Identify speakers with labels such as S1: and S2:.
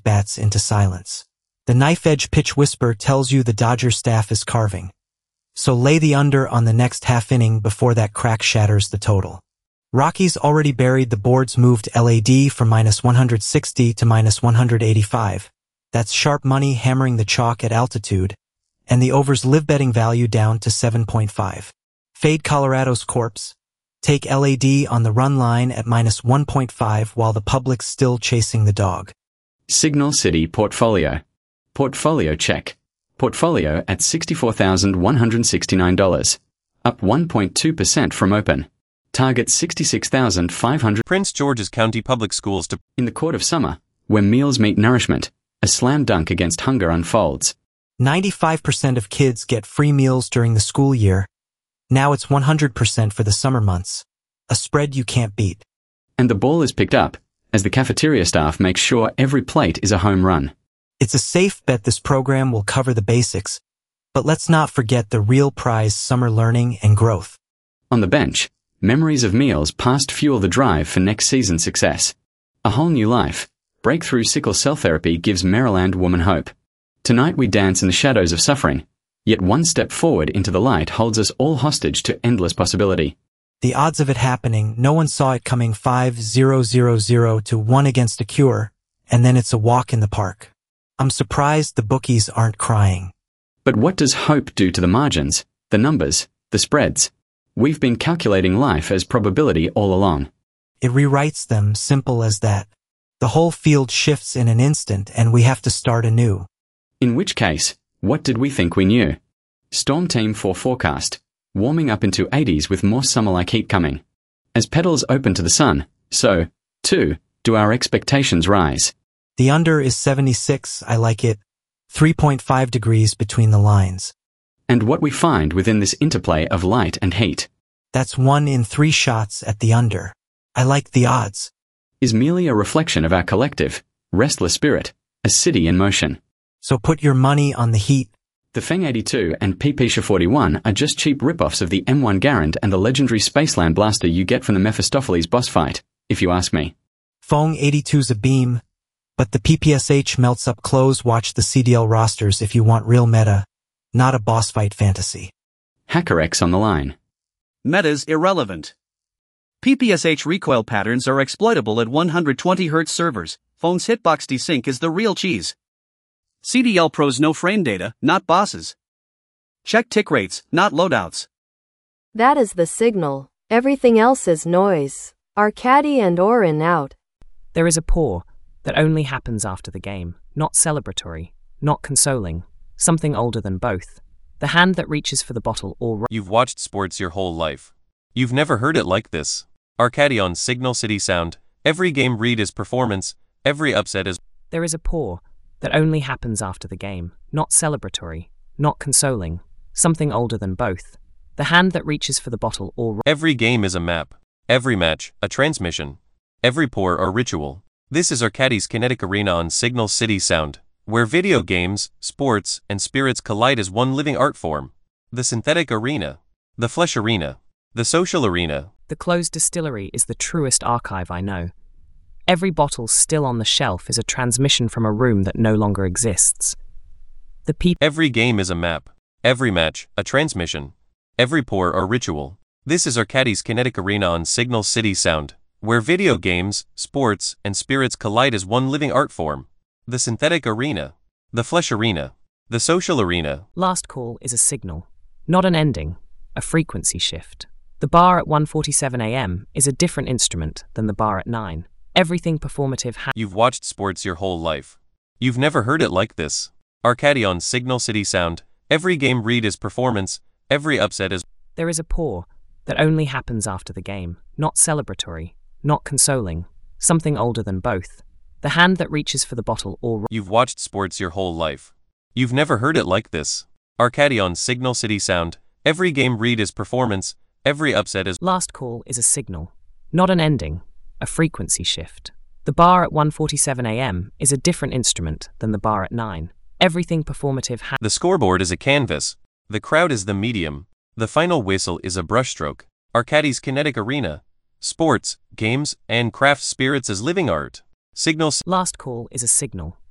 S1: bats into silence. The knife-edge pitch whisper tells you the Dodgers staff is carving. So lay the under on the next half inning before that crack shatters the total. Rockies already buried the boards moved LAD from -160 to -185. That's sharp money hammering the chalk at altitude, and the over's live betting value down to 7.5. Fade Colorado's corpse. Take LAD on the run line at -1.5 while the public's still chasing the dog.
S2: Signal City Portfolio. Portfolio check. Portfolio at $64,169, up 1.2% from open. Target 66,500.
S3: Prince George's County Public Schools to
S2: In the court of summer, where meals meet nourishment, a slam dunk against hunger unfolds.
S1: 95% of kids get free meals during the school year. Now it's 100% for the summer months. A spread you can't beat.
S2: And the ball is picked up, as the cafeteria staff makes sure every plate is a home run.
S1: It's a safe bet this program will cover the basics, but let's not forget the real prize: summer learning and growth.
S2: On the bench, memories of meals past fuel the drive for next season's success. A whole new life. Breakthrough sickle cell therapy gives Maryland woman hope. Tonight we dance in the shadows of suffering, yet one step forward into the light holds us all hostage to endless possibility.
S1: The odds of it happening, no one saw it coming. 5-0-0-0 to 1 against a cure, and then it's a walk in the park. I'm surprised the bookies aren't crying.
S2: But what does hope do to the margins, the numbers, the spreads? We've been calculating life as probability all along.
S1: It rewrites them, simple as that. The whole field shifts in an instant and we have to start anew.
S2: In which case, what did we think we knew? Storm Team 4 forecast, warming up into 80s with more summer-like heat coming. As petals open to the sun, so, too, do our expectations rise.
S1: The under is 76, I like it. 3.5 degrees between the lines.
S2: And what we find within this interplay of light and heat.
S1: That's 1 in 3 shots at the under. I like the odds.
S2: Is merely a reflection of our collective, restless spirit, a city in motion.
S1: So put your money on the heat.
S2: The Feng 82 and PP 41 are just cheap rip-offs of the M1 Garand and the legendary Spaceland blaster you get from the Mephistopheles boss fight, if you ask me.
S1: Feng 82's a beam, but the PPSH melts up close. Watch the CDL rosters if you want real meta, not a boss fight fantasy.
S2: HackerX on the line.
S4: Meta's irrelevant. PPSH recoil patterns are exploitable at 120 Hz servers. Phone's hitbox desync is the real cheese. CDL pros know frame data, not bosses. Check tick rates, not loadouts.
S5: That is the signal. Everything else is noise. Arcadi and Orin out.
S6: There is a pour that only happens after the game, not celebratory, not consoling, something older than both. The hand that reaches for the bottle or...
S3: You've watched sports your whole life. You've never heard it like this. Arcadi on Signal City Sound. Every game read is performance, every upset is...
S6: There is a pour that only happens after the game, not celebratory, not consoling, something older than both. The hand that reaches for the bottle or...
S3: Every game is a map. Every match, a transmission. Every pour or ritual. This is Arcadi's Kinetic Arena on Signal City Sound, where video games, sports, and spirits collide as one living art form. The synthetic arena. The flesh arena. The social arena.
S6: The closed distillery is the truest archive I know. Every bottle still on the shelf is a transmission from a room that no longer exists.
S3: Every game is a map. Every match, a transmission. Every pour or ritual. This is Arcadi's Kinetic Arena on Signal City Sound, where video games, sports, and spirits collide as one living art form. The synthetic arena. The flesh arena. The social arena.
S6: Last call is a signal, not an ending, a frequency shift. The bar at 1:47 a.m. is a different instrument than the bar at 9. Everything performative
S3: You've watched sports your whole life. You've never heard it like this. Arcadi on Signal City Sound. Every game read is performance, every upset is...
S6: There is a pour that only happens after the game, not celebratory, not consoling, something older than both. The hand that reaches for the bottle or...
S3: You've watched sports your whole life. You've never heard it like this. Arcadi on Signal City Sound. Every game read is performance, every upset is...
S6: Last call is a signal, not an ending, a frequency shift. The bar at 1:47 a.m. is a different instrument than the bar at 9. Everything performative
S3: The scoreboard is a canvas. The crowd is the medium. The final whistle is a brushstroke. Arcadi's Kinetic Arena. Sports, games, and craft spirits as living art. Signal...
S6: Last call is a signal,